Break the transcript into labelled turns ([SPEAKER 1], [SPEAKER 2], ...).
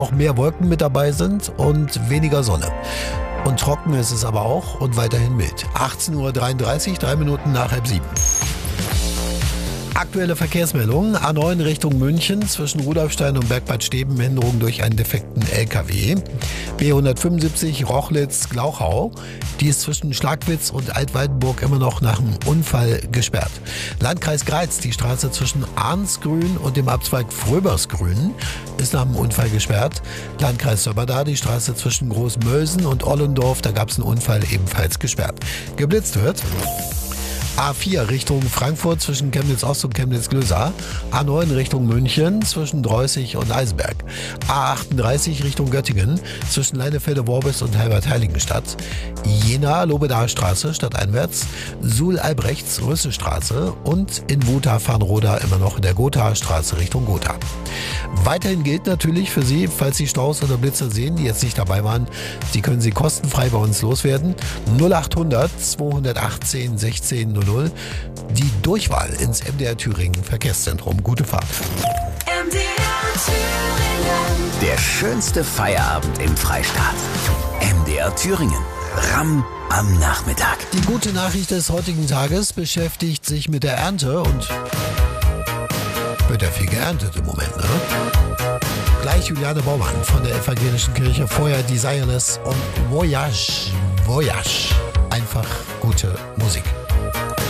[SPEAKER 1] auch mehr Wolken mit dabei sind und weniger Sonne. Und trocken ist es aber auch und weiterhin mild. 18:33 Uhr, 3 Minuten nach 6:30. Aktuelle Verkehrsmeldungen. A9 Richtung München zwischen Rudolfstein und Bergbad Steben, Hinderung durch einen defekten LKW. B175 Rochlitz-Glauchau. Die ist zwischen Schlagwitz und Altwaldenburg immer noch nach einem Unfall gesperrt. Landkreis Greiz, die Straße zwischen Arnsgrün und dem Abzweig Fröbersgrün ist nach einem Unfall gesperrt. Landkreis Sömmerda, die Straße zwischen Großmölsen und Ollendorf, da gab es einen Unfall, ebenfalls gesperrt. Geblitzt wird A4 Richtung Frankfurt zwischen Chemnitz-Ost und Chemnitz-Glösa. A9 Richtung München zwischen Dreußig und Eisenberg. A38 Richtung Göttingen zwischen Leinefelde-Worbis und Herbert-Heiligenstadt. Jena-Lobedaer Straße stadteinwärts. Suhl-Albrechts Rüssestraße und in Wutha-Farnroda immer noch in der Gothaer Straße Richtung Gotha. Weiterhin gilt natürlich für Sie, falls Sie Staus oder Blitzer sehen, die jetzt nicht dabei waren, Sie können sie kostenfrei bei uns loswerden. 0800 218 16 00, die Durchwahl ins MDR Thüringen Verkehrszentrum. Gute Fahrt.
[SPEAKER 2] MDR Thüringen.
[SPEAKER 3] Der schönste Feierabend im Freistaat. MDR Thüringen. Ramm am Nachmittag.
[SPEAKER 1] Die gute Nachricht des heutigen Tages beschäftigt sich mit der Ernte und wird ja viel geerntet im Moment, ne? Gleich Juliane Baumann von der Evangelischen Kirche, vorher Desireless und Voyage. Einfach gute Musik.